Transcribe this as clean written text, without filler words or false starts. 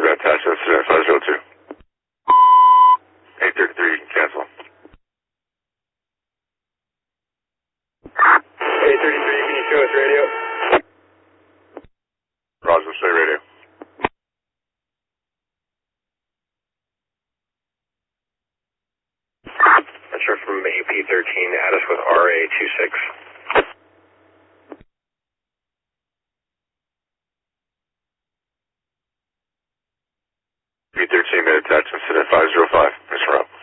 been attached incident 502. 833, cancel. 833, can you show us radio? Roger, say radio. Metro from AP13, add us with RA26. P13 been attached incident 505. Mr. Rob.